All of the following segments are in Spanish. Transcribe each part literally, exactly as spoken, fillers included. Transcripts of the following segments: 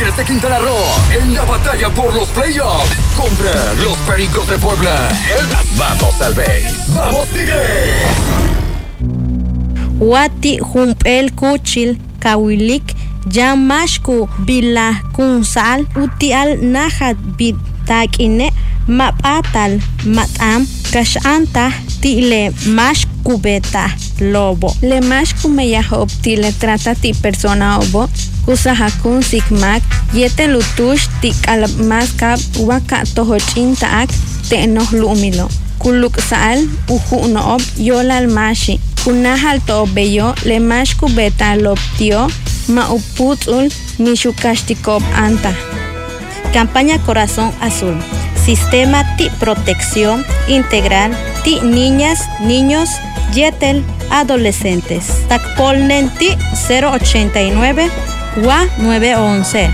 Tigres de Quintana Roo en la batalla por los playoffs contra los Pericos de Puebla. Vamos al béis. ¡Vamos, Tigres! Wati humpel kuchil kawilik Yamashku bila kunsal utial nahat bid takine mapatal matam kashanta tile mashkubeta lobo le mashkumeyahob tile trata ti persona obo kusahakun sikmak yete lutush ti kalmaskab waka tohochintaak teenoh lumilo kuluk sal uhu noob yolal mashi kunahal to beyo le mashkubeta lobtio Mauputul Mishukashtikov Anta. Campaña Corazón Azul. Sistema T I Protección Integral T I Niñas, Niños, Yetel, Adolescentes. Tacpolnen T cero ochenta y nueve W A nueve once.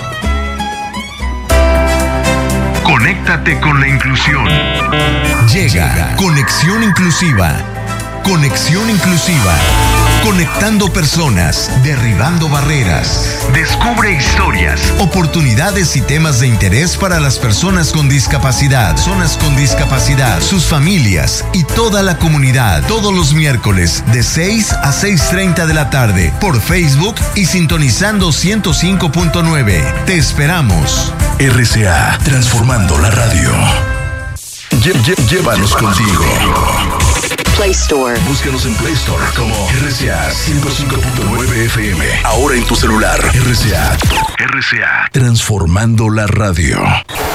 Conéctate con la inclusión. Llega Conexión Inclusiva. Conexión Inclusiva. Conectando personas, derribando barreras. Descubre historias, oportunidades y temas de interés para las personas con discapacidad, personas con discapacidad, sus familias y toda la comunidad. Todos los miércoles de seis a seis treinta de la tarde por Facebook y sintonizando ciento cinco punto nueve. Te esperamos. R C A, transformando la radio. Lle- lle- llévanos contigo. Play Store. Búscanos en Play Store como R C A ciento cinco punto nueve F M. Ahora en tu celular. R C A. R C A. Transformando la radio.